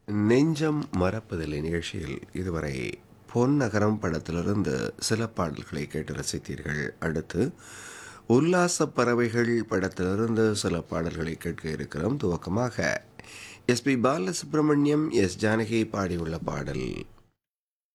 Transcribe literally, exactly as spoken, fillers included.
நெஞ்சம் மறப்பதில்லை நிகழ்ச்சியில் இதுவரை பொன்னகரம் படத்திலிருந்து சில பாடல்களை கேட்டு ரசித்தீர்கள். அடுத்து உல்லாச பறவைகள் படத்திலிருந்து சில பாடல்களை கேட்க இருக்கிறோம். துவக்கமாக S B Balasubramaniam, S Janaki பாடியுள்ள பாடல்.